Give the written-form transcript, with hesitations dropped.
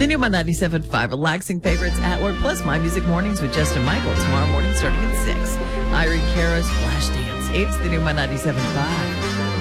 The new My 97.5 relaxing favorites at work, plus My Music Mornings with Justin Michael tomorrow morning starting at 6. Irene Cara's Flashdance. It's the new My 97.5.